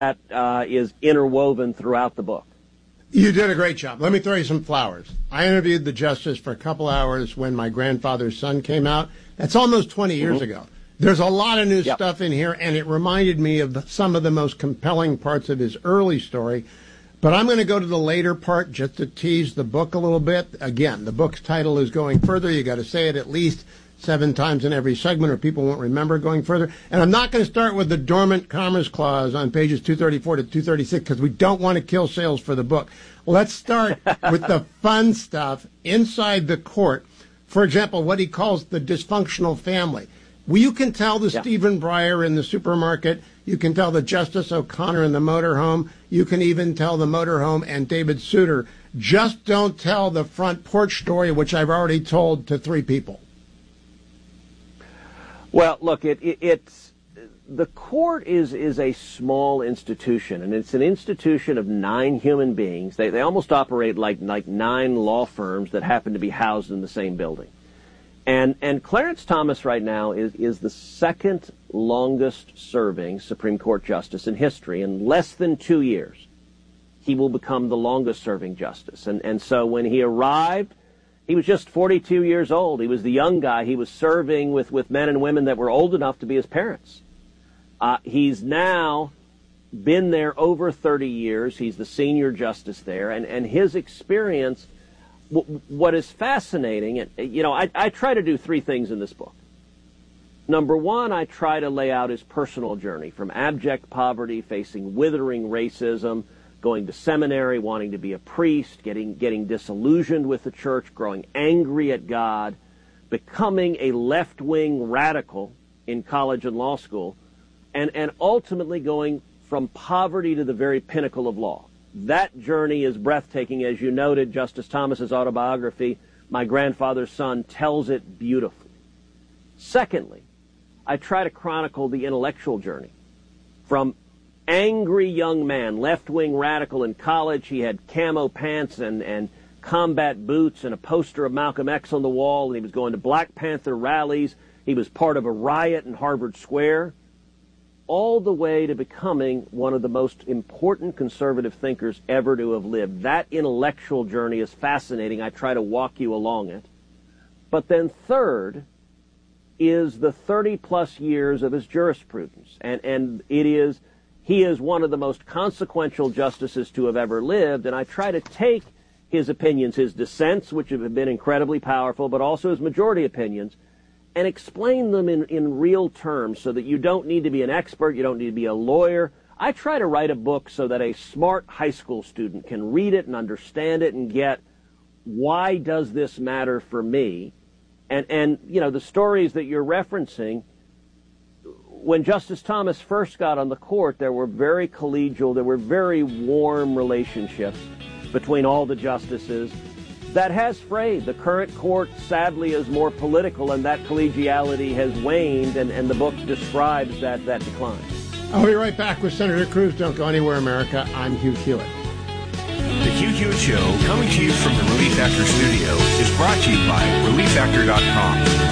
is interwoven throughout the book. You did a great job. Let me throw you some flowers. I interviewed the justice for a couple hours when My Grandfather's Son came out. That's almost 20 years ago. There's a lot of new stuff in here, and it reminded me of some of the most compelling parts of his early story. But I'm going to go to the later part just to tease the book a little bit. Again, the book's title is Going Further. You got to say it at least 7 times in every segment or people won't remember Going Further. And I'm not going to start with the dormant commerce clause on pages 234 to 236 because we don't want to kill sales for the book. Let's start with the fun stuff inside the court. For example, what he calls the dysfunctional family. Well, you can tell the Stephen Breyer in the supermarket. You can tell the Justice O'Connor in the motorhome. You can even tell the motorhome and David Souter. Just don't tell the front porch story, which I've already told to 3 people. Well, look, it's the court is a small institution, and it's an institution of 9 human beings. They almost operate like 9 law firms that happen to be housed in the same building. And Clarence Thomas right now is the second longest serving Supreme Court justice in history. In less than 2 years, he will become the longest serving justice. And so when he arrived, he was just 42 years old. He was the young guy. He was serving with men and women that were old enough to be his parents. He's now been there over 30 years. He's the senior justice there. And his experience, what is fascinating, I try to do 3 things in this book. Number 1, I try to lay out his personal journey from abject poverty, facing withering racism, going to seminary, wanting to be a priest, getting disillusioned with the church, growing angry at God, becoming a left-wing radical in college and law school, and ultimately going from poverty to the very pinnacle of law. That journey is breathtaking. As you noted, Justice Thomas's autobiography, My Grandfather's Son, tells it beautifully. Secondly, I try to chronicle the intellectual journey. From angry young man, left-wing radical in college, he had camo pants and combat boots and a poster of Malcolm X on the wall, and he was going to Black Panther rallies. He was part of a riot in Harvard Square, all the way to becoming one of the most important conservative thinkers ever to have lived. That intellectual journey is fascinating. I try to walk you along it. But then third is the 30-plus years of his jurisprudence. And he is one of the most consequential justices to have ever lived, and I try to take his opinions, his dissents, which have been incredibly powerful, but also his majority opinions, and explain them in real terms so that you don't need to be an expert, you don't need to be a lawyer. I try to write a book so that a smart high school student can read it and understand it and get, why does this matter for me? And the stories that you're referencing, when Justice Thomas first got on the court, there were very collegial, there were very warm relationships between all the justices. That has frayed. The current court, sadly, is more political, and that collegiality has waned, and the book describes that decline. I'll be right back with Senator Cruz. Don't go anywhere, America. I'm Hugh Hewitt. The Hugh Hewitt Show, coming to you from the Relief Factor studio, is brought to you by ReliefFactor.com.